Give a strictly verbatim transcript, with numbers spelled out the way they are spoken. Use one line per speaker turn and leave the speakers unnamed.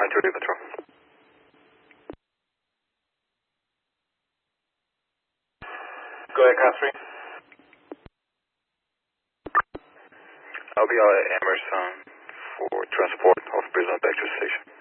nine two Lima Control. Go ahead, Constantine. I'll be out at Emerson for transport off Brisbane back to the station.